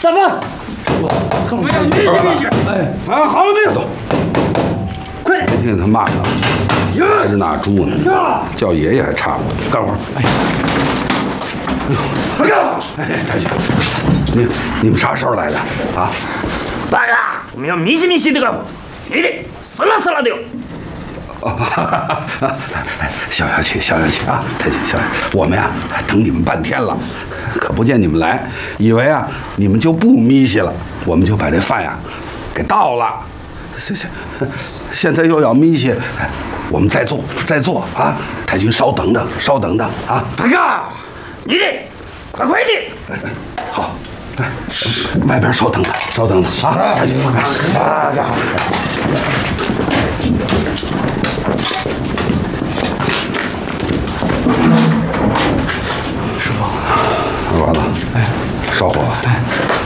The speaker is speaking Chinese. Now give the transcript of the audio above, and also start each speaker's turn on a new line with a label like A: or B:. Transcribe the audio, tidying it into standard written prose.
A: 大哥，我们要密信。哎，啊，好了没有？快点！
B: 天天他骂他，还是那猪呢？叫爷爷还差不多。干活。哎呦，快干！哎，太君，你们啥时候来的啊？
C: 爸哥，我们要密实的干活，你得死了的哟。
B: 消气啊！太君，消气，我们呀等你们半天了，可不见你们来，以为啊你们就不密稀了，我们就把这饭呀给倒了。现在又要密稀，我们再做啊！太君，稍等等啊！
C: 大哥，你得快点！
B: 好，外边稍等啊！太君，师傅，完了，烧火。